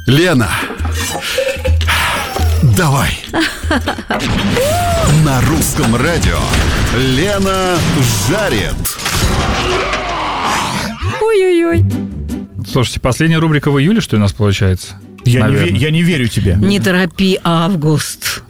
Лена, давай. На русском радио Лена жарит. Ой-ой-ой. Слушайте, последняя рубрика в июле, что ли, у нас получается? Я не верю тебе. Не торопи август.